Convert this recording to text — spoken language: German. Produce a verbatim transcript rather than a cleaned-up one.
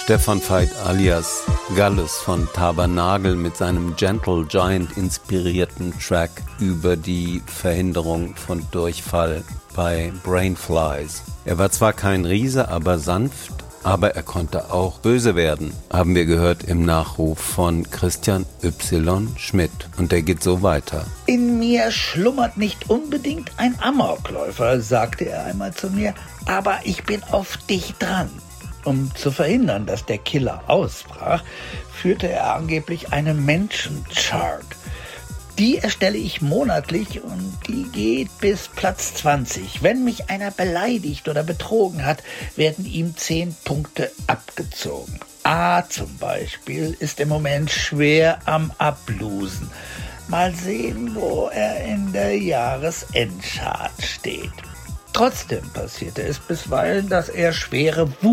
Stefan Veit alias Gallus von Tabernagel mit seinem Gentle Giant inspirierten Track über die Verhinderung von Durchfall bei Brainflies. Er war zwar kein Riese, aber sanft, aber er konnte auch böse werden, haben wir gehört im Nachruf von Christian Y. Schmidt. Und der geht so weiter. In mir schlummert nicht unbedingt ein Amokläufer, sagte er einmal zu mir, aber ich bin auf dich dran. Um zu verhindern, dass der Killer ausbrach, führte er angeblich eine Menschenchart. Die erstelle ich monatlich und die geht bis Platz zwanzig. Wenn mich einer beleidigt oder betrogen hat, werden ihm zehn Punkte abgezogen. A zum Beispiel ist im Moment schwer am Ablosen. Mal sehen, wo er in der Jahresendchart steht. Trotzdem passierte es bisweilen, dass er schwere Wut